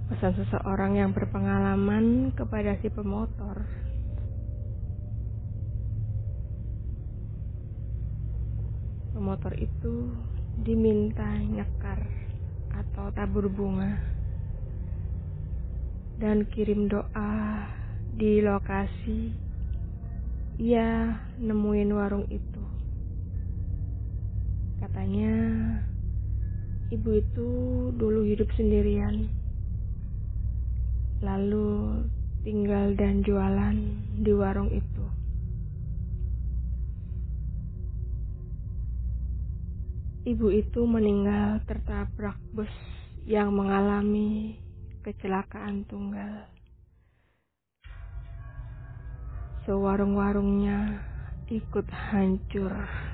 Pesan seseorang yang berpengalaman kepada si pemotor. Pemotor itu diminta nyekar atau tabur bunga dan kirim doa di lokasi ia nemuin warung itu. Katanya ibu itu dulu hidup sendirian, lalu tinggal dan jualan di warung itu. Ibu itu meninggal tertabrak bus yang mengalami kecelakaan tunggal. Sewarung-warungnya ikut hancur.